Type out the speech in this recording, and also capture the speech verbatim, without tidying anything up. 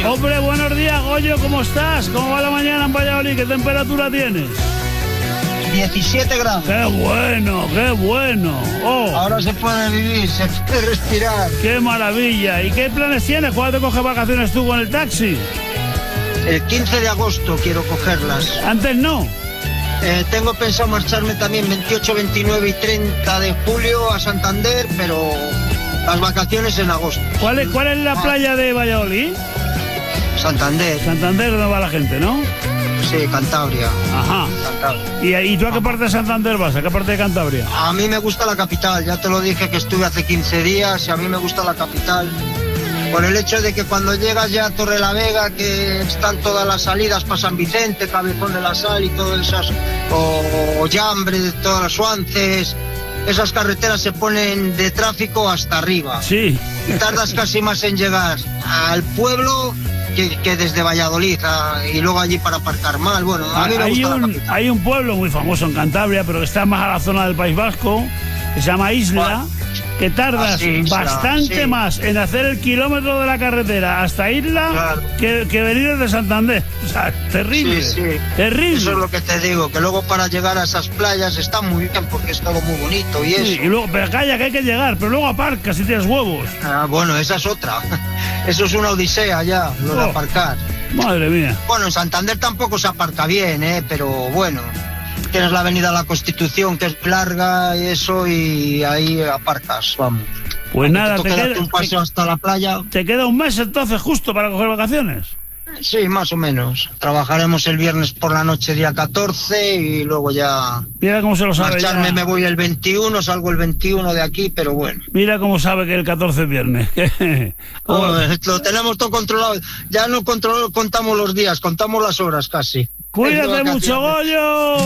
Hombre, buenos días, Goyo, ¿cómo estás? ¿Cómo va la mañana en Valladolid? ¿Qué temperatura tienes? diecisiete grados. ¡Qué bueno, qué bueno! Oh, Ahora se puede vivir, se puede respirar. ¡qué maravilla! ¿Y qué planes tienes? ¿Cuándo te coges vacaciones tú con el taxi? El quince de agosto quiero cogerlas. Antes no. Eh, tengo pensado marcharme también veintiocho, veintinueve y treinta de julio a Santander, pero las vacaciones en agosto. ¿Cuál es, cuál es la playa de Valladolid? Santander, Santander, donde va la gente, ¿no? sí, Cantabria. Ajá. Cantabria. ¿Y, y tú a qué parte de Santander vas? ¿A qué parte de Cantabria? A mí me gusta la capital, ya te lo dije que estuve hace quince días y a mí me gusta la capital. Por el hecho de que cuando llegas ya a Torrelavega, que están todas las salidas para San Vicente, Cabezón de la Sal y todas esas, o, o Llambre, todas las Suances, esas carreteras se ponen de tráfico hasta arriba. Sí. Y tardas casi más en llegar al pueblo que, que desde Valladolid, a, y luego allí para aparcar mal. Bueno, a mí me Hay gusta la un, capital. hay un pueblo muy famoso en Cantabria, pero que está más a la zona del País Vasco, que se llama Isla, que tardas Ah, sí, Isla, bastante sí. más en hacer el kilómetro de la carretera hasta Isla Claro. que, que venir desde Santander. O sea, terrible. Sí, sí. Terrible. Eso es lo que te digo, que luego para llegar a esas playas está muy bien porque es todo muy bonito y eso. Sí, y luego, pero calla, que hay que llegar, pero luego aparcas si tienes huevos. Ah, bueno, esa es otra. Eso es una odisea ya, lo de Oh. aparcar. Madre mía. Bueno, en Santander tampoco se aparca bien, ¿eh? Pero bueno, tienes la avenida La Constitución, que es larga y eso, y ahí aparcas, vamos. Pues nada, Te te queda queda, un paseo hasta la playa. te queda un mes entonces justo para coger vacaciones. Sí, más o menos. Trabajaremos el viernes por la noche, día catorce, y luego ya... Mira cómo se lo sabe Marcharme ya. me voy el veintiuno, salgo el veintiuno de aquí, pero bueno. Mira cómo sabe que el catorce es viernes. ¿Cómo? Joder, lo tenemos todo controlado. Ya no control- contamos los días, contamos las horas casi. Cuídate mucho, Goyo.